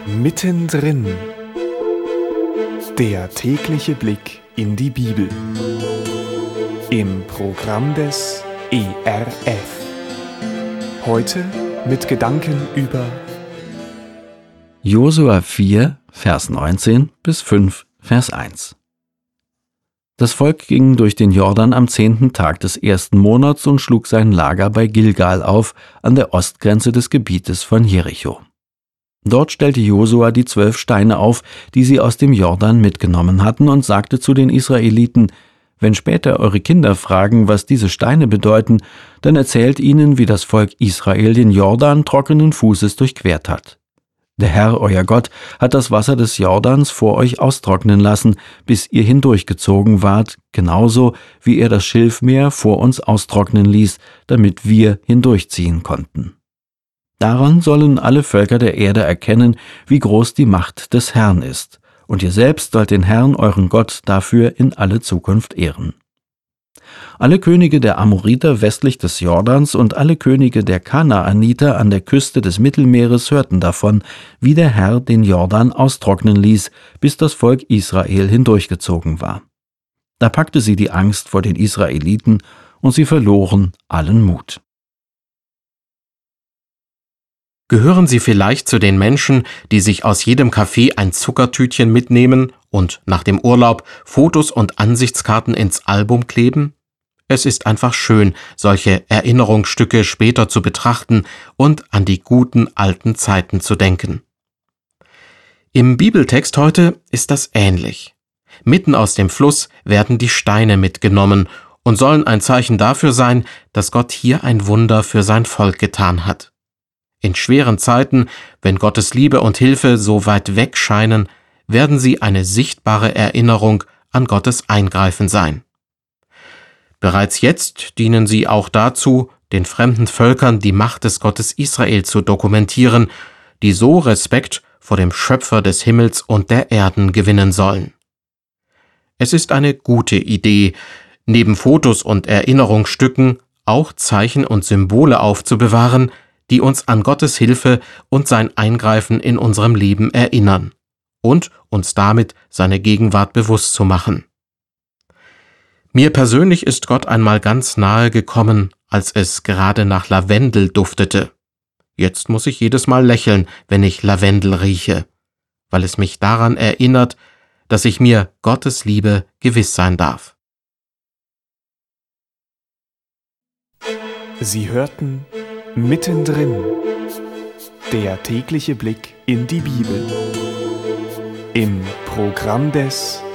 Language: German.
Mittendrin. Der tägliche Blick in die Bibel. Im Programm des ERF. Heute mit Gedanken über Josua 4, Vers 19 bis 5, Vers 1. Das Volk ging durch den Jordan am 10. Tag des ersten Monats und schlug sein Lager bei Gilgal auf, an der Ostgrenze des Gebietes von Jericho. Dort stellte Josua die 12 Steine auf, die sie aus dem Jordan mitgenommen hatten, und sagte zu den Israeliten: Wenn später eure Kinder fragen, was diese Steine bedeuten, dann erzählt ihnen, wie das Volk Israel den Jordan trockenen Fußes durchquert hat. Der Herr, euer Gott, hat das Wasser des Jordans vor euch austrocknen lassen, bis ihr hindurchgezogen wart, genauso wie er das Schilfmeer vor uns austrocknen ließ, damit wir hindurchziehen konnten. Daran sollen alle Völker der Erde erkennen, wie groß die Macht des Herrn ist, und ihr selbst sollt den Herrn, euren Gott, dafür in alle Zukunft ehren. Alle Könige der Amoriter westlich des Jordans und alle Könige der Kanaaniter an der Küste des Mittelmeeres hörten davon, wie der Herr den Jordan austrocknen ließ, bis das Volk Israel hindurchgezogen war. Da packte sie die Angst vor den Israeliten, und sie verloren allen Mut. Gehören Sie vielleicht zu den Menschen, die sich aus jedem Café ein Zuckertütchen mitnehmen und nach dem Urlaub Fotos und Ansichtskarten ins Album kleben? Es ist einfach schön, solche Erinnerungsstücke später zu betrachten und an die guten alten Zeiten zu denken. Im Bibeltext heute ist das ähnlich. Mitten aus dem Fluss werden die Steine mitgenommen und sollen ein Zeichen dafür sein, dass Gott hier ein Wunder für sein Volk getan hat. In schweren Zeiten, wenn Gottes Liebe und Hilfe so weit weg scheinen, werden sie eine sichtbare Erinnerung an Gottes Eingreifen sein. Bereits jetzt dienen sie auch dazu, den fremden Völkern die Macht des Gottes Israel zu dokumentieren, die so Respekt vor dem Schöpfer des Himmels und der Erden gewinnen sollen. Es ist eine gute Idee, neben Fotos und Erinnerungsstücken auch Zeichen und Symbole aufzubewahren, die uns an Gottes Hilfe und sein Eingreifen in unserem Leben erinnern und uns damit seine Gegenwart bewusst zu machen. Mir persönlich ist Gott einmal ganz nahe gekommen, als es gerade nach Lavendel duftete. Jetzt muss ich jedes Mal lächeln, wenn ich Lavendel rieche, weil es mich daran erinnert, dass ich mir Gottes Liebe gewiss sein darf. Sie hörten Mittendrin. Der tägliche Blick in die Bibel. Im Programm des